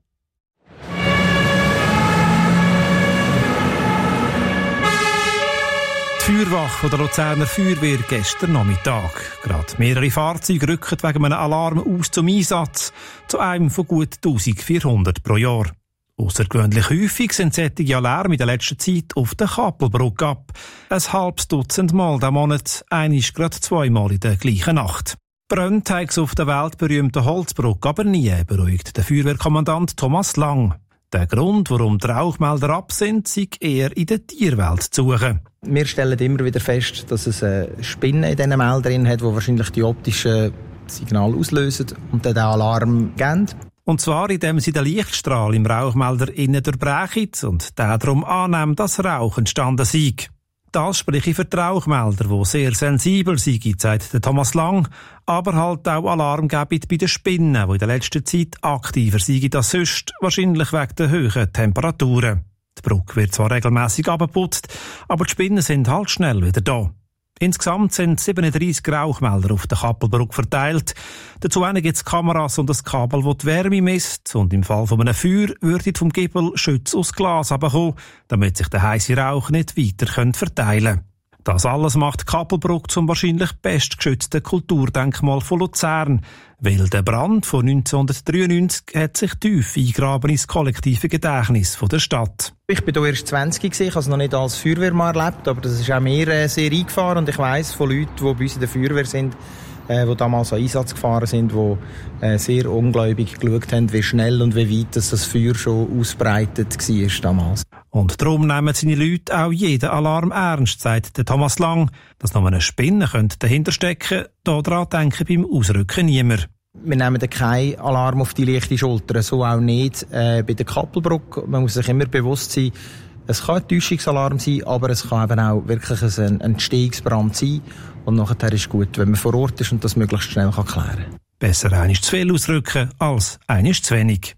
S12: Die Feuerwache der Luzerner Feuerwehr gestern Nachmittag. Gerade mehrere Fahrzeuge rücken wegen einem Alarm aus zum Einsatz, zu einem von gut eintausendvierhundert pro Jahr. Aussergewöhnlich häufig sind solche Alarme in der letzten Zeit auf der Kappelbrücke ab. Ein halbes Dutzend Mal diesen Monat, einisch gerade zweimal in der gleichen Nacht. Brennt hat es auf der weltberühmten Holzbrücke aber nie, beruhigt der Feuerwehrkommandant Thomas Lang. Der Grund, warum die Rauchmelder ab sind, sei eher in der Tierwelt zu suchen.
S13: Wir stellen immer wieder fest, dass es eine Spinne in diesen Meldern hat, die wahrscheinlich die optischen Signale auslösen und dann den Alarm geben.
S12: Und zwar, indem sie den Lichtstrahl im Rauchmelder innen durchbrechen und der darum annehmen, dass Rauch entstanden sei. Das spreche für die Rauchmelder, die sehr sensibel sind, sagt der Thomas Lang, aber halt auch Alarm geben bei den Spinnen, die in der letzten Zeit aktiver sind als sonst, wahrscheinlich wegen der hohen Temperaturen. Die Brücke wird zwar regelmässig abgeputzt, aber die Spinnen sind halt schnell wieder da. Insgesamt sind siebenunddreissig Rauchmelder auf der Kappelbrücke verteilt. Dazu gibt es Kameras und ein Kabel, das die Wärme misst. Und im Fall von einem Feuer würde vom Giebel Schütze aus Glas herabkommen, damit sich der heisse Rauch nicht weiter verteilen kann. Das alles macht die Kappelbrücke zum wahrscheinlich bestgeschützten Kulturdenkmal von Luzern. Weil der Brand von neunzehnhundertdreiundneunzig hat sich tief eingraben ins kollektive Gedächtnis der Stadt.
S13: Ich war hier erst zwanzig, ich habe es noch nicht als Feuerwehrmann erlebt, aber das ist auch mir äh, sehr eingefahren und ich weiss von Leuten, die bei uns in der Feuerwehr sind, äh, die damals an Einsatz gefahren sind, die äh, sehr ungläubig geschaut haben, wie schnell und wie weit das, das Feuer schon ausbreitet war damals.
S12: Und darum nehmen seine Leute auch jeden Alarm ernst, sagt der Thomas Lang. Dass noch eine Spinne dahinter stecken könnte, daran denken beim Ausrücken niemand.
S13: Wir nehmen keinen Alarm auf die leichte Schulter, so auch nicht äh, bei der Kappelbrücke. Man muss sich immer bewusst sein, es kann ein Täuschungsalarm sein, aber es kann eben auch wirklich ein Entstehungsbrand sein. Und nachher ist es gut, wenn man vor Ort ist und das möglichst schnell kann klären kann.
S12: Besser einmal zu viel ausrücken als einmal zu wenig.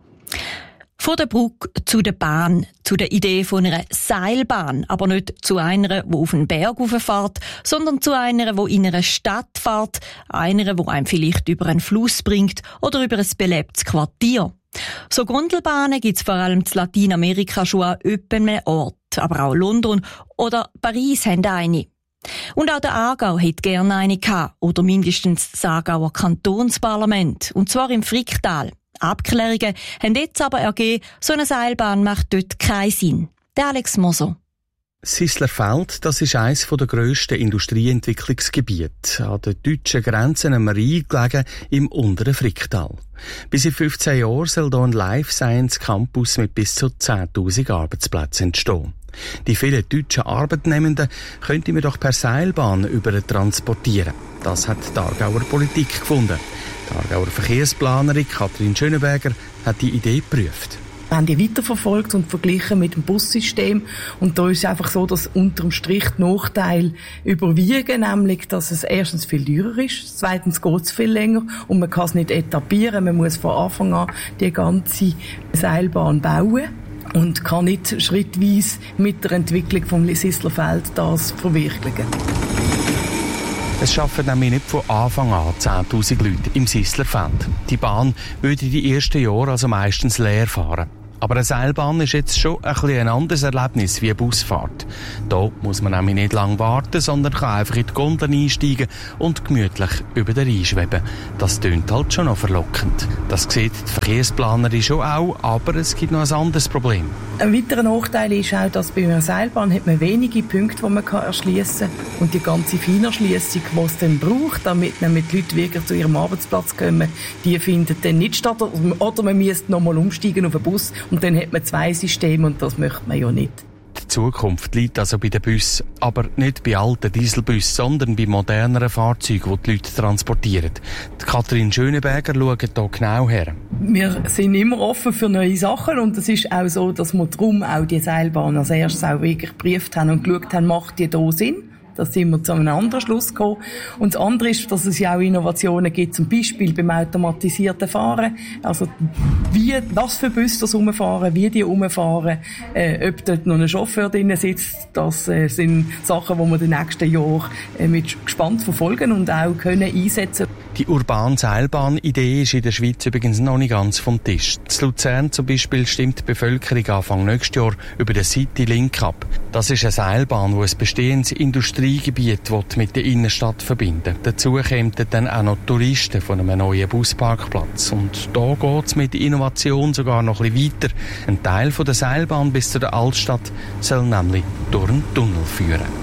S6: Von der Brücke zu der Bahn, zu der Idee von einer Seilbahn, aber nicht zu einer, die auf einen Berg rauffährt, sondern zu einer, die in einer Stadt fährt, einer, die einem vielleicht über einen Fluss bringt oder über ein belebtes Quartier. So Gondelbahnen gibt es vor allem in Lateinamerika schon an öppenen Ort, aber auch London oder Paris haben eine. Und auch der Aargau hätte gerne eine gehabt, oder mindestens das Aargauer Kantonsparlament, und zwar im Fricktal. Abklärungen haben jetzt aber ergeben, so eine Seilbahn macht dort keinen Sinn. Der Alex Moser.
S14: Sisslerfeld, das ist eines der grössten Industrieentwicklungsgebiete an der deutschen Grenze am Rhein gelegen im unteren Fricktal. Bis in fünfzehn Jahren soll hier ein Life Science Campus mit bis zu zehntausend Arbeitsplätzen entstehen. Die vielen deutschen Arbeitnehmenden könnte man doch per Seilbahn über transportieren. Das hat die Aargauer Politik gefunden. Die Aargauer Verkehrsplanerin Katrin Schöneberger hat die Idee geprüft.
S7: Wir haben die weiterverfolgt und verglichen mit dem Bussystem. Und da ist es einfach so, dass unterm Strich die Nachteile überwiegen, nämlich, dass es erstens viel teurer ist, zweitens geht es viel länger und man kann es nicht etablieren. Man muss von Anfang an die ganze Seilbahn bauen und kann nicht schrittweise mit der Entwicklung vom Sisslerfeld das verwirklichen.
S14: Es arbeiten nämlich nicht von Anfang an zehntausend Leute im Sisslerfeld. Die Bahn würde die ersten Jahre also meistens leer fahren. Aber eine Seilbahn ist jetzt schon ein, bisschen ein anderes Erlebnis wie eine Busfahrt. Da muss man nämlich nicht lange warten, sondern kann einfach in die Gondel einsteigen und gemütlich über den Rhein schweben. Das tönt halt schon noch verlockend. Das sieht die Verkehrsplanerin schon auch, aber es gibt noch ein anderes Problem.
S7: Ein weiterer Nachteil ist auch, dass bei einer Seilbahn hat man wenige Punkte, die man erschliessen kann. Und die ganze Feinerschliessung, die es dann braucht, damit nämlich die Leute wirklich zu ihrem Arbeitsplatz kommen, die findet dann nicht statt. Oder man müsste nochmal umsteigen auf einen Bus. Und dann hat man zwei Systeme und das möchte man ja nicht.
S14: Die Zukunft liegt also bei den Bussen, aber nicht bei alten Dieselbussen, sondern bei moderneren Fahrzeugen, die die Leute transportieren. Die Kathrin Schöneberger schaut hier genau her.
S7: Wir sind immer offen für neue Sachen und es ist auch so, dass wir darum auch die Seilbahn als erstes auch wirklich geprüft haben und geschaut haben, macht die da Sinn? Da sind wir zu einem anderen Schluss gekommen. Und das andere ist, dass es ja auch Innovationen gibt, zum Beispiel beim automatisierten Fahren. Also, wie, was für Busse das rumfahren, wie die rumfahren, äh, ob dort noch ein Chauffeur drin sitzt, das äh, sind Sachen, die wir in den nächsten Jahren äh, mit gespannt verfolgen und auch können einsetzen.
S14: Die urbane Seilbahn-Idee ist in der Schweiz übrigens noch nicht ganz vom Tisch. In Luzern zum Beispiel stimmt die Bevölkerung Anfang nächstes Jahr über den City-Link ab. Das ist eine Seilbahn, die ein bestehendes Industriegebiet mit der Innenstadt verbinden. Dazu kommen dann auch noch Touristen von einem neuen Busparkplatz. Und da geht es mit Innovation sogar noch ein bisschen weiter. Ein Teil von der Seilbahn bis zu der Altstadt soll nämlich durch einen Tunnel führen.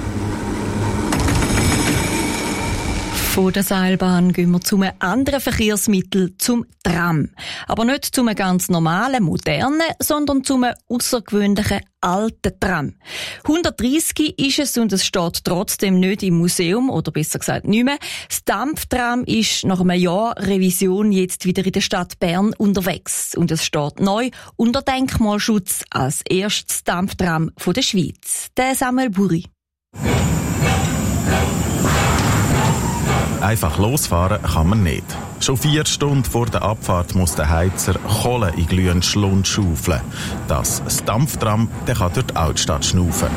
S6: Von der Seilbahn gehen wir zu einem anderen Verkehrsmittel, zum Tram. Aber nicht zu einem ganz normalen, modernen, sondern zu einem außergewöhnlichen alten Tram. hundertdreissig ist es und es steht trotzdem nicht im Museum, oder besser gesagt nicht mehr. Das Dampftram ist nach einem Jahr Revision jetzt wieder in der Stadt Bern unterwegs. Und es steht neu unter Denkmalschutz als erstes Dampftram von der Schweiz. Der Samuel Buri.
S15: Einfach losfahren kann man nicht. Schon vier Stunden vor der Abfahrt muss der Heizer Kohle in glühenden Schlund schaufeln. Das, das Dampftram, der kann durch die Altstadt schnaufen.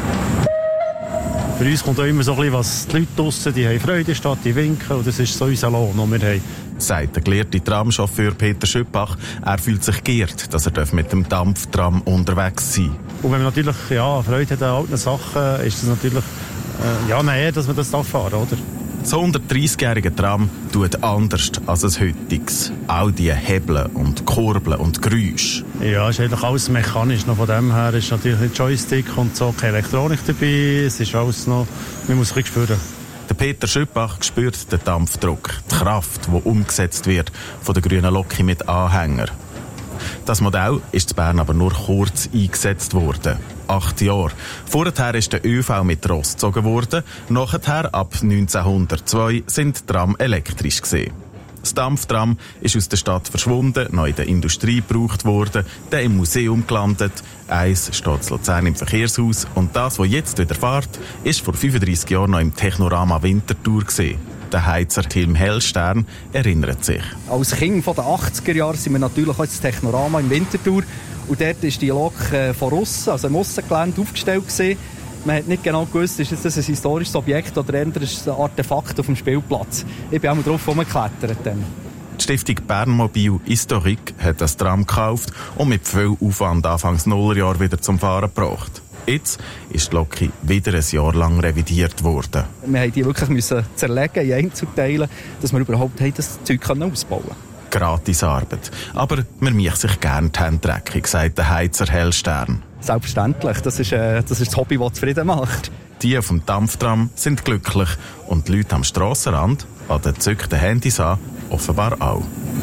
S8: Für uns kommt auch immer so ein bisschen, was die Leute draussen, die haben Freude statt, die winken, und das ist so unser Lohn, den wir haben.
S15: Sagt der gelehrte Tramchauffeur Peter Schüppach. Er fühlt sich geehrt, dass er mit dem Dampftram unterwegs sein darf.
S8: Und wenn man natürlich ja, Freude hat an alten Sachen, ist es natürlich äh, ja, näher, dass man das fahren darf, oder?
S15: Das hundertdreissigjährige Tram tut anders als das heutiges. All die Hebel und Kurbeln und Geräusche.
S8: Ja, es ist eigentlich alles mechanisch. Noch von dem her ist natürlich ein Joystick und so keine Elektronik dabei. Es ist alles noch, man muss es ein bisschen spüren.
S15: Der Peter Schüppach spürt den Dampfdruck, die Kraft, die umgesetzt wird von der grünen Locke mit Anhänger. Das Modell ist in Bern aber nur kurz eingesetzt worden. Acht Jahre. Vorher ist der ÖV mit Ross gezogen worden. Nachher, ab neunzehnhundertzwei, sind Tram elektrisch gewesen. Das Dampftram ist aus der Stadt verschwunden, neu in der Industrie gebraucht worden, dann im Museum gelandet. Eins steht in Luzern im Verkehrshaus. Und das, was jetzt wieder fährt, ist vor fünfunddreissig Jahren noch im Technorama Winterthur gewesen. Der Heizer Tilm Hellstern erinnert sich.
S16: Als Kind von den achtziger Jahren sind wir natürlich auch ins Technorama im Winterthur. Und dort war die Lok äh, von aussen, also im Aussengelände, aufgestellt gewesen. Man hat nicht genau gewusst, ist das ein historisches Objekt oder eher ein Artefakt auf dem Spielplatz. Ich bin auch mal drauf rumgeklettert. Dann.
S15: Die Stiftung Bernmobil Historique hat das Tram gekauft und mit viel Aufwand Anfangs Nullerjahr wieder zum Fahren gebracht. Jetzt ist die Lok wieder ein Jahr lang revidiert worden.
S16: Wir mussten die wirklich müssen zerlegen in Einzelteile, dass wir überhaupt das Zeug ausbauen können.
S15: Gratis Arbeit. Aber man macht sich gerne die Hände dreckig, sagt der Heizer Hellstern.
S16: Selbstverständlich. Das ist, äh, das ist das Hobby, das zufrieden macht.
S15: Die auf dem Dampftram sind glücklich und die Leute am Strassenrand, an den gezückten Handys an, offenbar auch.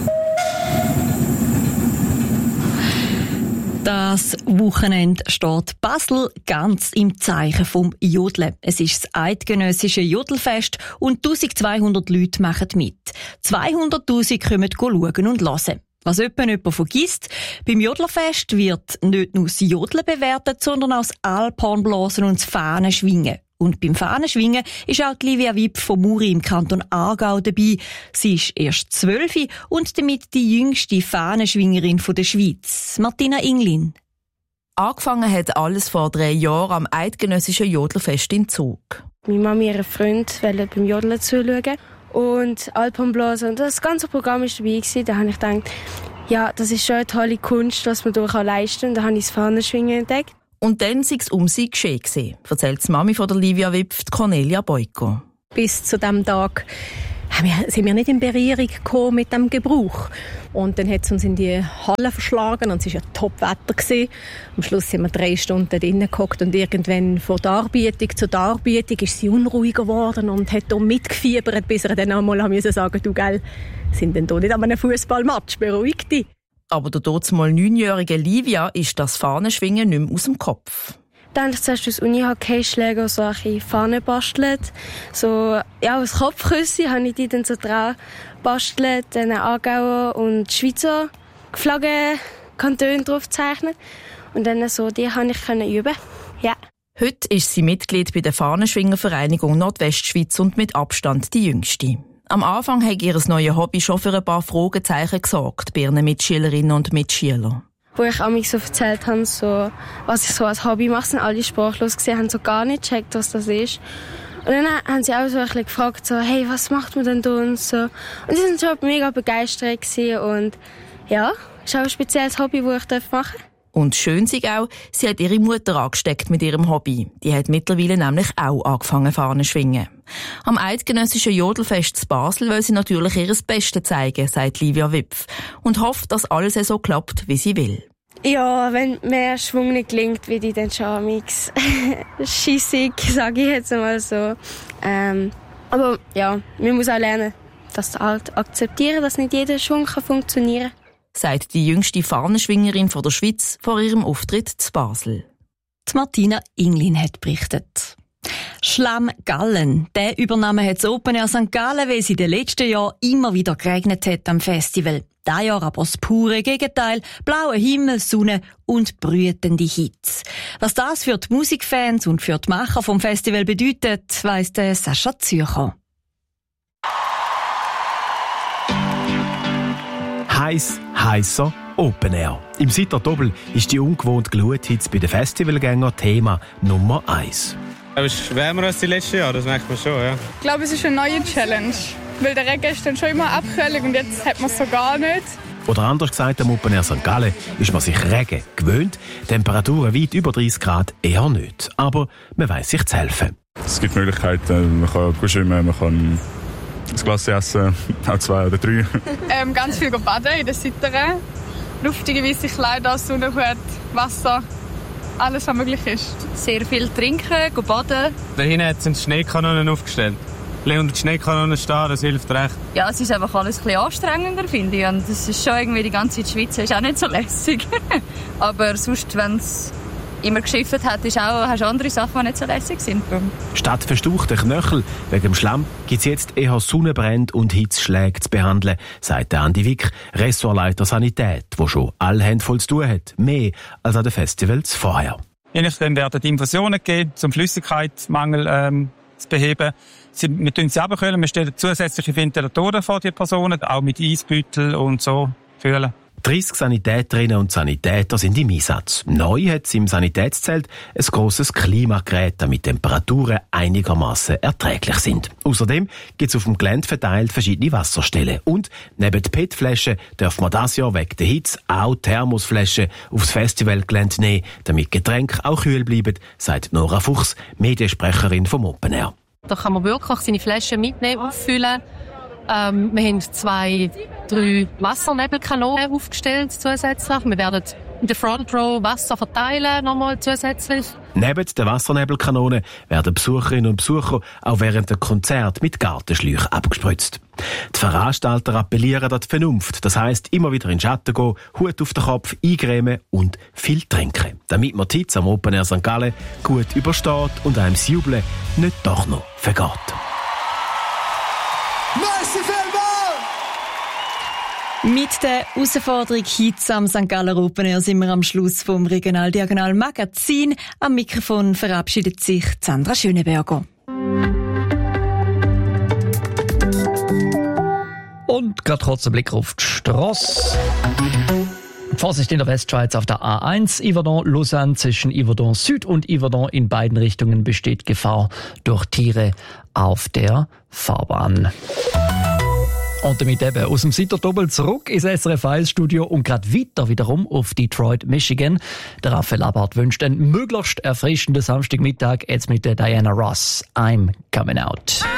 S6: Das Wochenende steht Basel ganz im Zeichen vom Jodeln. Es ist das eidgenössische Jodelfest und eintausendzweihundert Leute machen mit. zweihunderttausend kommen schauen und hören. Was jemand jemand vergisst, beim Jodlerfest wird nicht nur das Jodeln bewertet, sondern auch das Alphornblasen und das Fahnenschwingen. Und beim Fahnenschwingen ist auch die Livia Wipp von Muri im Kanton Aargau dabei. Sie ist erst zwölf und damit die jüngste Fahnenschwingerin der Schweiz. Martina Inglin.
S17: Angefangen hat alles vor drei Jahren am eidgenössischen Jodlerfest in Zug.
S9: Meine Mami und ihr Freund wollten beim Jodeln zuschauen und Alphornblasen. Und das ganze Programm war dabei. Da habe ich gedacht, ja, das ist schon eine tolle Kunst, was man hier leisten kann. Da habe ich das Fahnenschwingen entdeckt.
S17: Und dann sei es um sie geschehen gewesen, erzählt die Mami von der Livia Wipp, Cornelia Boyko.
S18: Bis zu diesem Tag sind wir nicht in Berührung gekommen mit dem Gebrauch. Und dann hat es uns in die Halle verschlagen und es war ja Top-Wetter. Am Schluss sind wir drei Stunden drinnen gehockt und irgendwann von der Darbietung zu Darbietung ist sie unruhiger geworden und hat da mitgefiebert, bis er dann einmal sagen musste, du gell, sind denn da nicht an einem Fußballmatch, beruhig dich.
S17: Aber der dortmal neunjährige Livia ist das Fahnenschwingen nicht mehr aus dem Kopf.
S9: Dann habe ich zuerst aus Uni-Hockey-Schläger so eine Fahne bastelt. So, ja, aus Kopfküsse habe ich die dann so dran bastelt, dann Aargauer und Schweizer Flaggen, Kantone drauf gezeichnet. Und dann so, die konnte ich üben. Ja.
S17: Heute ist sie Mitglied bei der Fahnenschwingervereinigung Nordwestschweiz und mit Abstand die jüngste. Am Anfang hat ihr neues Hobby schon für ein paar Fragezeichen gesorgt bei ihren Mitschülerinnen und Mitschülern.
S9: Wo ich mich so erzählt habe, so, was ich so als Hobby mache, sind alle sprachlos gesehen, haben so gar nicht gecheckt, was das ist. Und dann haben sie auch so ein bisschen gefragt, so, hey, was macht man denn da und so. Und sie sind schon mega begeistert gewesen und ja, ist auch ein spezielles Hobby, das ich machen darf.
S17: Und schön sei auch, sie hat ihre Mutter angesteckt mit ihrem Hobby. Die hat mittlerweile nämlich auch angefangen Fahnen zu schwingen. Am eidgenössischen Jodelfest in Basel will sie natürlich ihr Bestes zeigen, sagt Livia Wipf. Und hofft, dass alles so klappt, wie sie will.
S9: Ja, wenn mehr Schwung nicht gelingt, wie die dann schon mix schissig, sage ich jetzt mal so. Ähm, aber ja, man muss auch lernen, das halt akzeptieren, dass nicht jeder Schwung kann funktionieren kann.
S17: Sagt die jüngste Fahnenschwingerin von der Schweiz vor ihrem Auftritt zu Basel.
S6: Die Martina Inglin hat berichtet. Schlamm Gallen. Der Übernahme hat das Open Air Sankt Gallen, weil es in den letzten Jahren immer wieder geregnet hat am Festival. Dieses Jahr aber das pure Gegenteil. Blauer Himmel, Sonne und brütende Hitze. Was das für die Musikfans und für die Macher vom Festival bedeutet, weiss der Sascha Zürcher.
S19: Heiß, heißer Open Air. Im Sitter Doppel ist die ungewohnte Gluthitze bei den Festivalgängern Thema Nummer eins.
S11: Es ist wärmer als die letzten Jahre, das merkt man schon, ja.
S10: Ich glaube, es ist eine neue Challenge. Weil der Regen ist dann schon immer Abkühlung und jetzt hat man es so gar nicht.
S19: Oder anders gesagt, am Open Air Sankt Gallen ist man sich Regen gewöhnt. Temperaturen weit über dreißig Grad eher nicht. Aber man weiss sich zu helfen.
S20: Es gibt Möglichkeiten, man kann gut schwimmen, man kann ein Glas essen, auch zwei oder drei.
S10: ähm, ganz viel baden in den Sitteren. Luftige weiße Kleider, Sonnenhut, Wasser, alles was möglich ist.
S21: Sehr viel trinken, baden.
S11: Da hinten sind Schneekanonen aufgestellt. Unter die Schneekanonen stehen, das hilft recht.
S21: Ja, es ist einfach alles ein bisschen anstrengender, finde ich. Und das ist schon irgendwie, die ganze Zeit Schweiz ist auch nicht so lässig. Aber sonst, wenn es immer geschifft hat, ist auch, hast du andere Sachen, die nicht so lässig sind.
S19: Statt verstauchten Knöchel wegen dem Schlamm gibt es jetzt eher Sonnenbrände und Hitzschläge zu behandeln, sagt Andi Wick, Ressortleiter Sanität, der schon alle Hände voll zu tun hat. Mehr als an den Festivals vorher.
S22: Je nachdem werden die Infusionen gegeben, um Flüssigkeitsmangel ähm, zu beheben. Wir tun sie abkühlen, wir stellen zusätzliche Ventilatoren vor die Personen, auch mit Eisbeutel und so kühlen.
S19: dreissig Sanitäterinnen und Sanitäter sind im Einsatz. Neu hat es im Sanitätszelt ein grosses Klimagerät, damit Temperaturen einigermaßen erträglich sind. Außerdem gibt es auf dem Gelände verteilt verschiedene Wasserstellen. Und neben den P E T-Flaschen darf man dieses Jahr wegen der Hitze auch Thermosflaschen aufs Festivalgelände nehmen, damit Getränke auch kühl bleiben, sagt Nora Fuchs, Mediensprecherin vom Open Air.
S23: Da kann man wirklich seine Flaschen mitnehmen, auffüllen. Ähm, wir haben zwei, drei Wassernebelkanonen aufgestellt zusätzlich. Wir werden in der Front Row Wasser verteilen, nochmal zusätzlich.
S19: Neben den Wassernebelkanonen werden Besucherinnen und Besucher auch während der Konzerte mit Gartenschläuchen abgespritzt. Die Veranstalter appellieren an die Vernunft. Das heisst, immer wieder in den Schatten gehen, Hut auf den Kopf, eingremen und viel trinken. Damit man die Hitze am Open Air Sankt Gallen gut übersteht und einem das Jubeln nicht doch noch vergeht.
S24: Merci vielmals!
S6: Mit der Herausforderung Hitze am Sankt Galler Open Air sind wir am Schluss vom Regional-Diagonal-Magazin. Am Mikrofon verabschiedet sich Sandra Schöneberger.
S1: Und gerade kurz ein Blick auf die Strasse. Vorsicht in der Westschweiz auf der A eins, Yverdon-Lausanne. Zwischen Yverdon Süd und Yverdon in beiden Richtungen besteht Gefahr durch Tiere auf der Fahrbahn. Und damit eben aus dem Sitterdoppel zurück ins S R F eins Studio und gerade weiter wiederum auf Detroit, Michigan. Der Raphael Abart wünscht einen möglichst erfrischenden Samstagmittag jetzt mit der Diana Ross. I'm coming out.